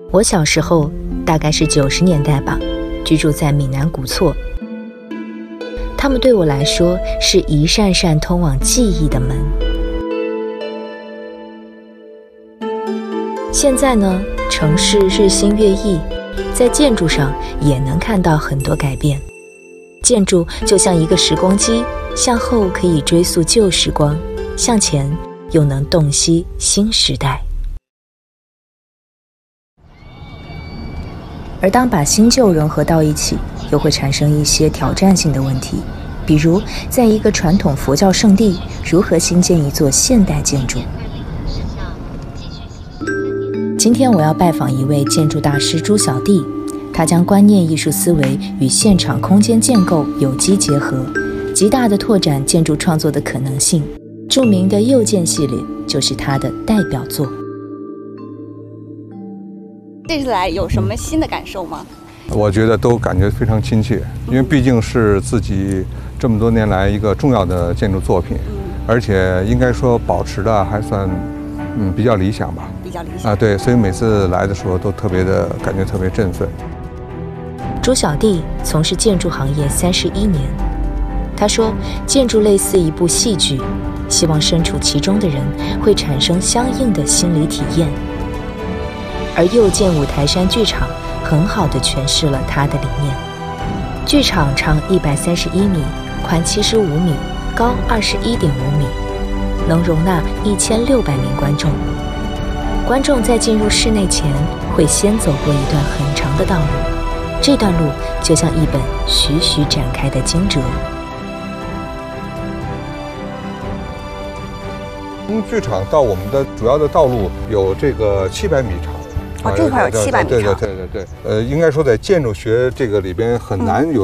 我小时候大概是90年代吧，居住在闽南古厝。它们对我来说是一扇扇通往记忆的门。现在呢，城市日新月异，在建筑上也能看到很多改变。建筑就像一个时光机，向后可以追溯旧时光，向前又能洞悉新时代。而当把新旧融合到一起，又会产生一些挑战性的问题，比如在一个传统佛教圣地，如何兴建一座现代建筑。今天我要拜访一位建筑大师朱小弟，他将观念艺术思维与现场空间建构有机结合，极大地拓展建筑创作的可能性。著名的右建系列就是他的代表作。 这次来有什么新的感受吗？ 我觉得都感觉非常亲切，因为毕竟是自己这么多年来一个重要的建筑作品，而且应该说保持的还算比较理想吧。 比较理想对，所以每次来的时候都感觉特别振奋。 朱小弟从事建筑行业31年，他说，建筑类似一部戏剧，希望身处其中的人会产生相应的心理体验。而右建五台山剧场很好地诠释了他的理念。剧场长131米，宽75米，高21.5米，能容纳1600名观众。观众在进入室内前会先走过一段很长的道路，这段路就像一本徐徐展开的经辙。 从剧场到我们的主要的道路有这个700米长。 这块有700米长。 对，应该说在建筑学这个里边很难有